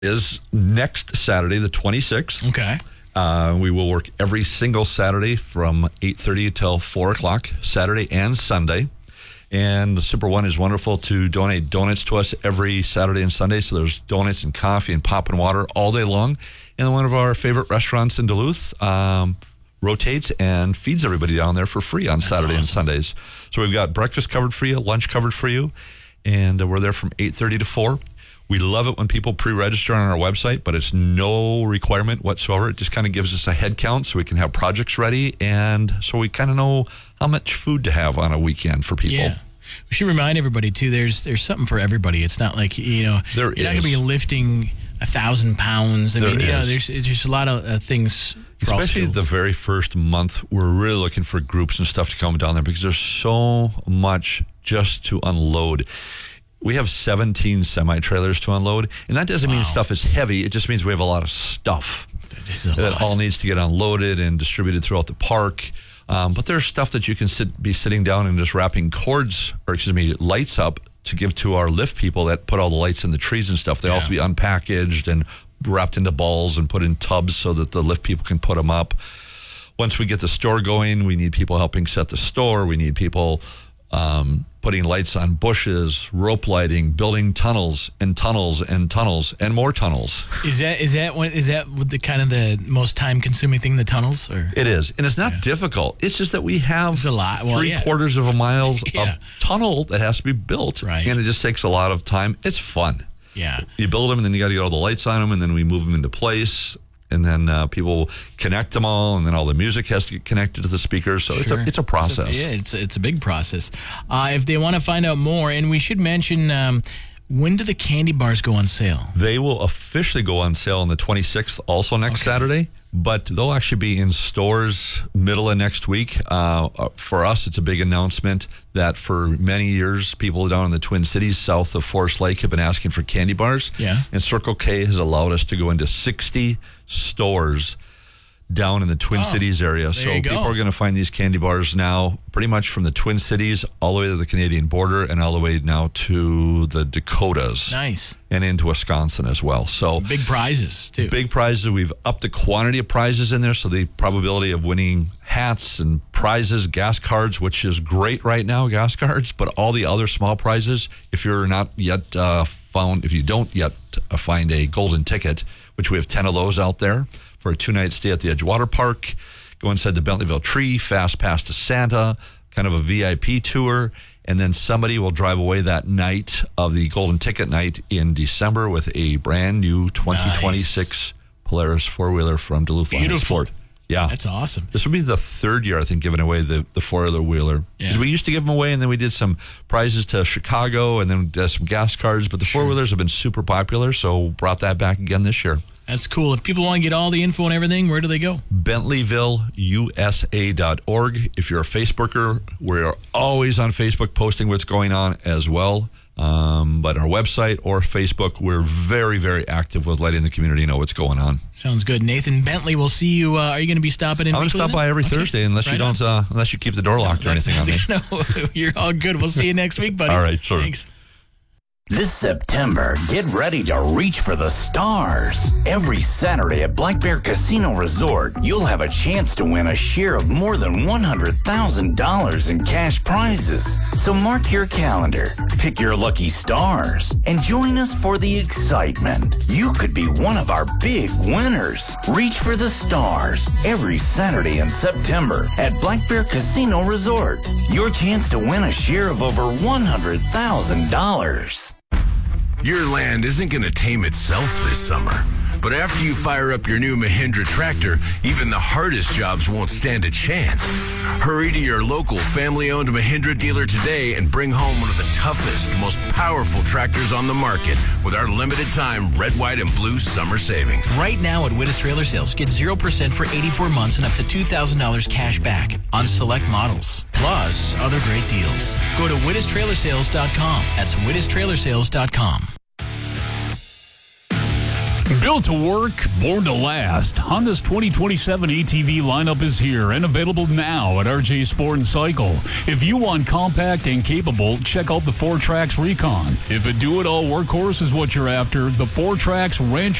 is next Saturday, the 26th. Okay. We will work every single Saturday from 8:30 till 4 o'clock, Saturday and Sunday. And the Super One is wonderful to donate donuts to us every Saturday and Sunday. So there's donuts and coffee and pop and water all day long. And one of our favorite restaurants in Duluth rotates and feeds everybody down there for free on Saturday and Sundays. So we've got breakfast covered for you, lunch covered for you, and we're there from 8:30 to 4. We love it when people pre-register on our website, but it's no requirement whatsoever. It just kind of gives us a head count so we can have projects ready, and so we kind of know how much food to have on a weekend for people. Yeah. We should remind everybody, too, there's something for everybody. It's not like, you're not going to be lifting 1,000 pounds. I mean, there's just a lot of things for especially all skills. The very first month, we're really looking for groups and stuff to come down there because there's so much just to unload. We have 17 semi-trailers to unload, and that doesn't mean stuff is heavy. It just means we have a lot of stuff that all needs to get unloaded and distributed throughout the park. But there's stuff that you can be sitting down and just wrapping lights up to give to our lift people that put all the lights in the trees and stuff. They all have to be unpackaged and wrapped into balls and put in tubs so that the lift people can put them up. Once we get the store going, we need people helping set the store. We need people putting lights on bushes, rope lighting, building tunnels and tunnels and tunnels and more tunnels. Is that the kind of the most time consuming thing, the tunnels? Or? It is, and it's not difficult. It's just that we have a lot. Three-quarters of a mile of tunnel that has to be built, right? And it just takes a lot of time. It's fun. Yeah, you build them, and then you got to get all the lights on them, and then we move them into place. And then people connect them all, and then all the music has to get connected to the speakers. So it's a process. It's a big process. If they want to find out more, and we should mention, when do the candy bars go on sale? They will officially go on sale on the 26th, also next Saturday. But they'll actually be in stores middle of next week. For us, it's a big announcement that for many years, people down in the Twin Cities south of Forest Lake have been asking for candy bars. Yeah. And Circle K has allowed us to go into 60 stores down in the Twin Cities area. So people are going to find these candy bars now pretty much from the Twin Cities all the way to the Canadian border and all the way now to the Dakotas. Nice. And into Wisconsin as well. So big prizes, too. Big prizes. We've upped the quantity of prizes in there, so the probability of winning hats and prizes, gas cards, which is great right now, gas cards, but all the other small prizes, if you're not yet if you don't yet find a golden ticket, which we have 10 of those out there, for a 2-night stay at the Edgewater Park, go inside the Bentleyville Tree, fast pass to Santa, kind of a VIP tour, and then somebody will drive away that night of the Golden Ticket night in December with a brand new 2026 Polaris four-wheeler from Duluth Lions Sport. Yeah. That's awesome. This will be the third year, I think, giving away the four-wheeler. Because we used to give them away, and then we did some prizes to Chicago, and then some gas cards, but the four-wheelers have been super popular, so brought that back again this year. That's cool. If people want to get all the info and everything, where do they go? BentleyvilleUSA.org. If you're a Facebooker, we're always on Facebook posting what's going on as well. But our website or Facebook, we're very, very active with letting the community know what's going on. Sounds good. Nathan Bentley, we'll see you. Are you going to be stopping in? I'm going to stop by every Thursday unless you don't, unless you keep the door locked or anything on me. No, you're all good. We'll see you next week, buddy. All right, sure. Thanks. This September, get ready to reach for the stars. Every Saturday at Black Bear Casino Resort, you'll have a chance to win a share of more than $100,000 in cash prizes. So mark your calendar, pick your lucky stars, and join us for the excitement. You could be one of our big winners. Reach for the stars every Saturday in September at Black Bear Casino Resort. Your chance to win a share of over $100,000. Your land isn't going to tame itself this summer. But after you fire up your new Mahindra tractor, even the hardest jobs won't stand a chance. Hurry to your local family-owned Mahindra dealer today and bring home one of the toughest, most powerful tractors on the market with our limited-time red, white, and blue summer savings. Right now at Wittes Trailer Sales, get 0% for 84 months and up to $2,000 cash back on select models. Plus, other great deals. Go to WittesTrailerSales.com. That's WittesTrailerSales.com. Built to work, born to last. Honda's 2027 ATV lineup is here and available now at RJ Sport and Cycle. If you want compact and capable, check out the 4Trax Recon. If a do-it-all workhorse is what you're after, the 4Trax Rancher